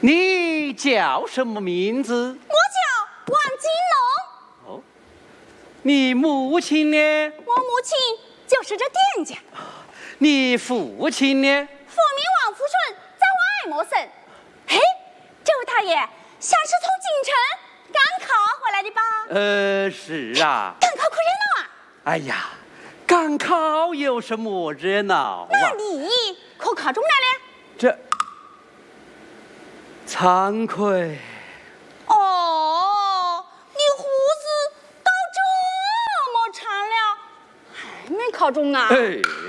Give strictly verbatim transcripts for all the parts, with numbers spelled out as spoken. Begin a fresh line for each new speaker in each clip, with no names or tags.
你叫什么名字？
我叫王金龙。
哦，你母亲呢？
我母亲就是这店家。
你父亲呢？
父名王福顺，在我爱莫省。嘿，这位大爷像是从京城赶考回来的吧？
呃，是啊。
赶考可热闹啊！
哎呀，赶考有什么热闹啊？
那你可考中了呢？
这，惭愧。
哦，你胡子到这么长了，还没考中啊？
哎，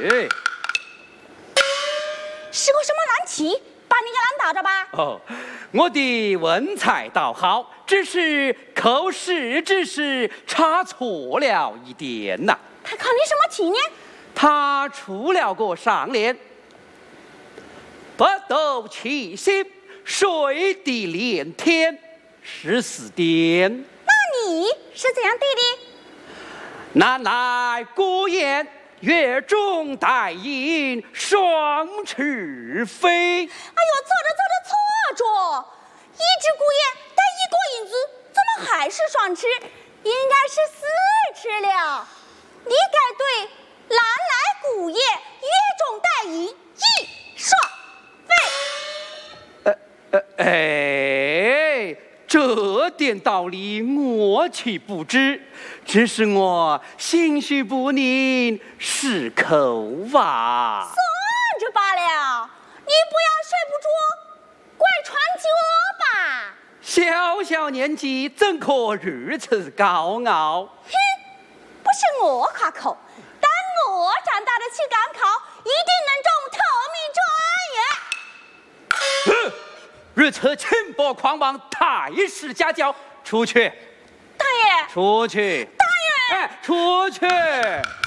是个什么难题，把你给难倒着吧？
哦，我的文采倒好，只是口试之时差错了一点呐、
他考你什么题呢？
他出了个上联：北斗七星，水地连天，十四点。
那你是怎样对的？
南来孤雁，月中带银双翅飞。
哎呦，错着错着错着，一只孤雁带一个银子，怎么还是双翅？应该是四翅了。你该对南来孤雁，月中带银一双飞。
呃呃，哎，这点道理我岂不知，只是我心绪不宁，失口吧。
算着罢了，你不要睡不着，怪传脚吧。
小小年纪怎可如此高傲？
哼，不是我夸口，但我长大得起赶考，一定能中头名状元。
如此轻薄狂妄，太失家教，出去！
大爷，
出去！
大爷，
哎，出去！